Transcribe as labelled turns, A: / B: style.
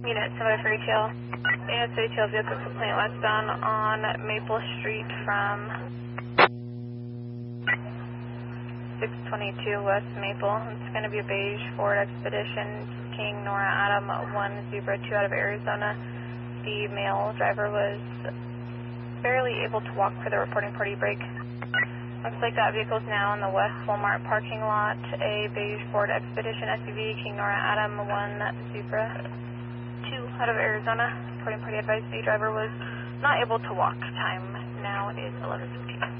A: Unit 7 for retail. Unit 3 retail vehicle complaint westbound on Maple Street from 622 West Maple. It's going to be a beige Ford Expedition, King Nora Adam 102 out of Arizona. The male driver was barely able to walk for the reporting party break. Looks like that vehicle is now in the West Walmart parking lot. A beige Ford Expedition SUV, King Nora Adam 102 out of Arizona. Reporting party advised the driver was not able to walk. Time now is 11:15.